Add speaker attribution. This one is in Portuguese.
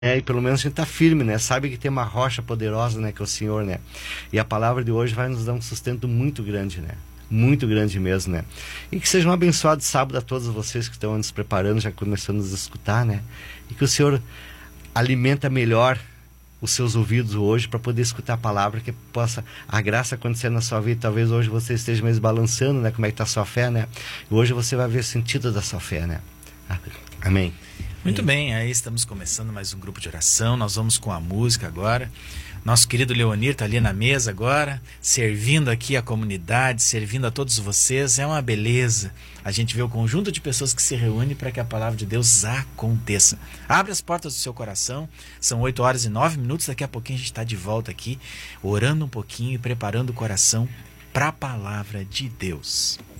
Speaker 1: E pelo menos a gente está firme, né? Sabe que tem uma rocha poderosa, né? Que é o Senhor, né? E a palavra de hoje vai nos dar um sustento muito grande, né? Muito grande mesmo, né? E que seja um abençoado sábado a todos vocês que estão nos preparando, já começando a nos escutar, né? E que o Senhor alimenta melhor os seus ouvidos hoje para poder escutar a palavra, que possa a graça acontecer na sua vida. Talvez hoje você esteja mais balançando, né? Como é que está a sua fé, né? E hoje você vai ver o sentido da sua fé, né? Amém.
Speaker 2: Muito bem, aí estamos começando mais um grupo de oração. Nós vamos com a música agora. Nosso querido Leonir está ali na mesa agora, servindo aqui a comunidade, servindo a todos vocês. É uma beleza a gente ver o conjunto de pessoas que se reúne para que a palavra de Deus aconteça. Abre as portas do seu coração. São 8h09. Daqui a pouquinho a gente está de volta aqui, orando um pouquinho e preparando o coração para a palavra de Deus.